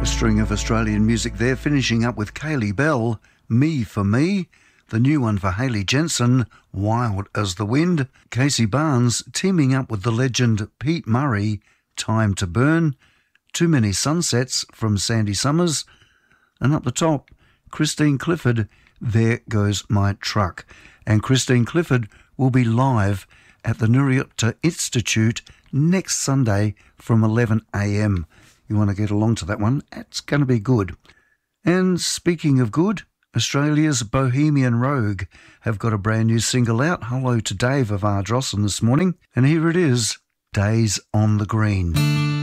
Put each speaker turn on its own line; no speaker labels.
A string of Australian music there, finishing up with Kaylee Bell, Me for Me, the new one for Hayley Jensen, Wild as the Wind, Casey Barnes teaming up with the legend Pete Murray, Time to Burn, Too Many Sunsets from Sandy Summers, and up the top, Christine Clifford, There Goes My Truck. And Christine Clifford will be live at the Nuriota Institute next Sunday from 11 a.m. You want to get along to that one? It's going to be good. And speaking of good, Australia's Bohemian Rogue have got a brand new single out. Hello to Dave of Ardrossan this morning. And here it is, Days on the Green.